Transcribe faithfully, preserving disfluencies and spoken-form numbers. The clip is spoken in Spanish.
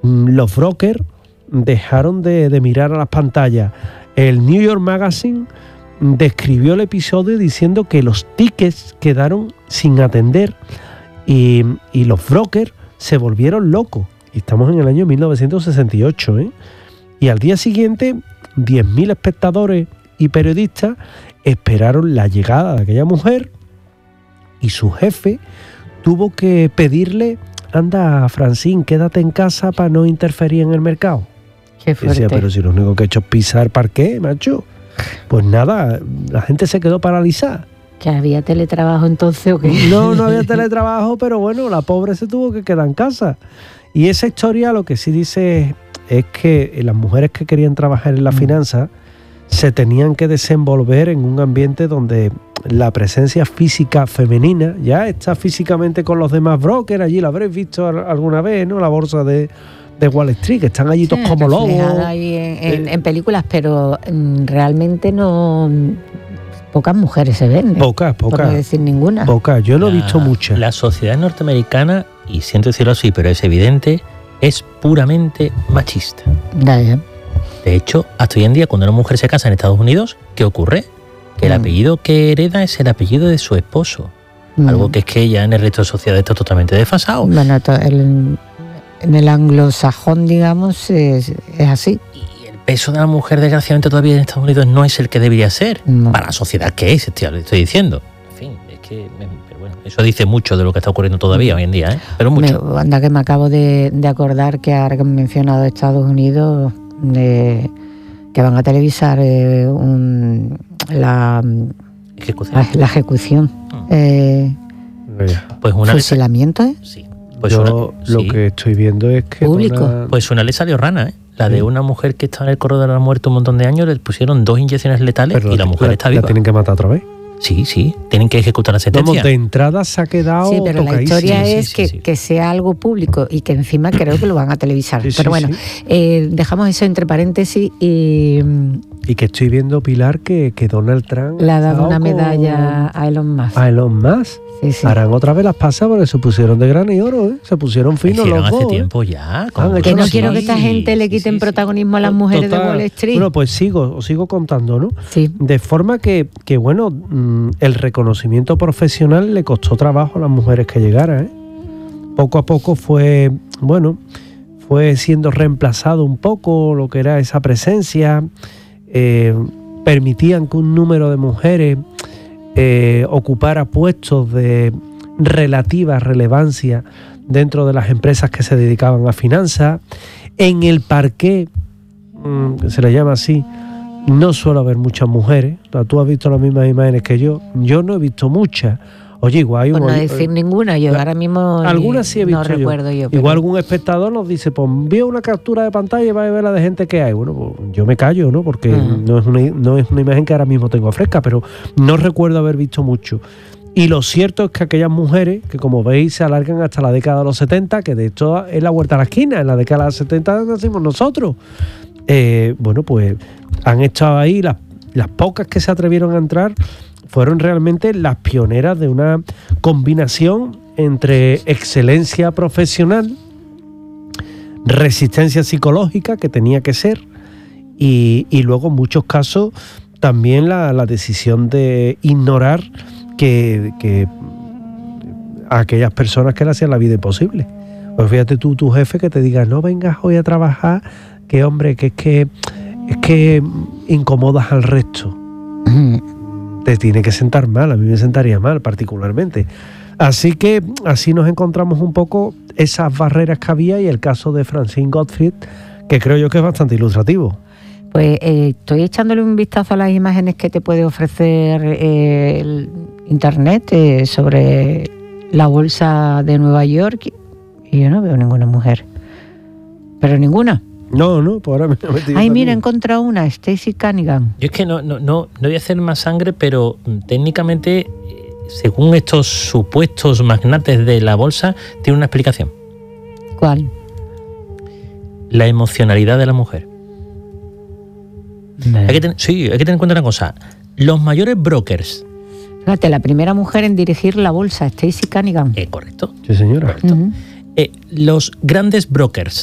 los brokers dejaron de, de mirar a las pantallas. El New York Magazine describió el episodio diciendo que los tickets quedaron sin atender y, y los brokers se volvieron locos. Y estamos en el año mil novecientos sesenta y ocho, ¿eh? Y al día siguiente, diez mil espectadores y periodistas esperaron la llegada de aquella mujer y su jefe tuvo que pedirle: anda, Francine, quédate en casa para no interferir en el mercado. Qué fuerte. Decía, pero si lo único que he hecho es pisar parqué, macho. Pues nada, la gente se quedó paralizada. ¿Que había teletrabajo entonces o qué? No, no había teletrabajo, pero bueno, la pobre se tuvo que quedar en casa. Y esa historia lo que sí dice es que las mujeres que querían trabajar en la mm. finanza se tenían que desenvolver en un ambiente donde la presencia física femenina ya está físicamente con los demás brokers. Allí la habréis visto alguna vez, ¿no? La bolsa de, de Wall Street, que están allí sí, todos como lobos. Ahí en, en, en películas, pero realmente no... Pocas mujeres se ven. ¿eh? Pocas, pocas. Por no decir ninguna. Pocas, yo no la, he visto muchas. La sociedad norteamericana, y siento decirlo así, pero es evidente, es puramente machista. Ya, ya. De hecho, hasta hoy en día, cuando una mujer se casa en Estados Unidos, ¿qué ocurre? Que mm. el apellido que hereda es el apellido de su esposo. Mm. Algo que es que ya en el resto de sociedad está totalmente desfasado. Bueno, el, en el anglosajón, digamos, es, es así. Y el peso de la mujer, desgraciadamente, todavía en Estados Unidos no es el que debería ser. No. Para la sociedad que es, estoy, estoy diciendo. En fin, es que... Pero bueno, eso dice mucho de lo que está ocurriendo todavía hoy en día, ¿eh? Pero mucho. Me, anda que me acabo de, de acordar que ahora que han mencionado Estados Unidos... De, que van a televisar eh, un, la, ¿Ejecución? la, la ejecución. Mm. Eh, pues una ¿Fusilamiento? ¿eh? Sí. Pues Yo una, lo sí. que estoy viendo es que... ¿Público? Una... Pues una le salió rana, ¿eh? La de una mujer que estaba en el corredor de la muerte un montón de años, le pusieron dos inyecciones letales. Pero y la, la mujer la, está viva. ¿La tienen que matar otra vez? Sí, sí, tienen que ejecutar la sentencia. Vamos, de entrada se ha quedado sí, pero la historia es sí, que, sí, sí. que sea algo público y que encima creo que lo van a televisar. Sí, pero sí, bueno, sí. Eh, dejamos eso entre paréntesis y... Y que estoy viendo, Pilar, que, que Donald Trump... Le ha dado una medalla a Elon Musk. A Elon Musk. Sí, sí. Harán otra vez las pasas porque se pusieron de grano y oro, ¿eh? Se pusieron finos los hace dos. tiempo ¿eh? ya. Ah, que no quiero que esta gente le quiten sí, sí, protagonismo sí. a las mujeres Total. de Wall Street. Bueno, pues sigo, os sigo contando, ¿no? Sí. De forma que, que bueno, mmm, el reconocimiento profesional le costó trabajo a las mujeres que llegaran, ¿eh? Poco a poco fue, bueno, fue siendo reemplazado un poco lo que era esa presencia. Eh, permitían que un número de mujeres eh, ocupara puestos de relativa relevancia dentro de las empresas que se dedicaban a finanzas. En el parqué, mmm, se le llama así, no suele haber muchas mujeres. O sea, tú has visto las mismas imágenes que yo. Yo no he visto muchas. Oye, igual... Por no igual, decir eh, ninguna, yo la, ahora mismo algunas sí he visto no yo. recuerdo yo. Pero... Igual algún espectador nos dice, pues veo una captura de pantalla y va a ver la de gente que hay. Bueno, pues yo me callo, ¿no? Porque uh-huh. no, es una, no es una imagen que ahora mismo tengo fresca, pero no recuerdo haber visto mucho. Y lo cierto es que aquellas mujeres, que como veis se alargan hasta la década de los setenta, que de hecho es la vuelta a la esquina, en la década de los setenta nacimos nosotros, eh, bueno, pues han estado ahí, las, las pocas que se atrevieron a entrar fueron realmente las pioneras de una combinación entre excelencia profesional, resistencia psicológica, que tenía que ser, y, y luego en muchos casos también la, la decisión de ignorar que, que a aquellas personas que le hacían la vida imposible. Pues fíjate tú, tu jefe, que te diga, no vengas hoy a trabajar, que hombre, que es que, es que incomodas al resto. Te tiene que sentar mal, a mí me sentaría mal particularmente. Así que así nos encontramos un poco esas barreras que había y el caso de Francine Gottfried, que creo yo que es bastante ilustrativo. Pues eh, estoy echándole un vistazo a las imágenes que te puede ofrecer eh, el internet eh, sobre la bolsa de Nueva York y yo no veo ninguna mujer. Pero ninguna. No, no, por ahora me he metido. Ay, mira, he encontrado una, Stacey Cunningham. Yo es que no, no, no, no voy a hacer más sangre, pero técnicamente, según estos supuestos magnates de la bolsa, tiene una explicación. ¿Cuál? La emocionalidad de la mujer. Hay que ten, sí, hay que tener en cuenta una cosa. Los mayores brokers... Fíjate, la primera mujer en dirigir la bolsa, Stacey Cunningham. Eh, correcto. Sí, señora. Correcto. Uh-huh. Eh, los grandes brokers